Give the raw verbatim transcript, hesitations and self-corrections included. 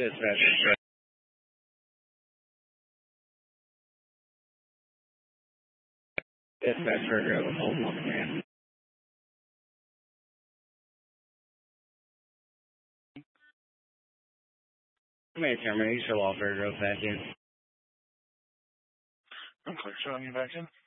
Dispatch. Dispatch for a hold on command. May terminate your law for growth back in. I'm clear. Showing you back in.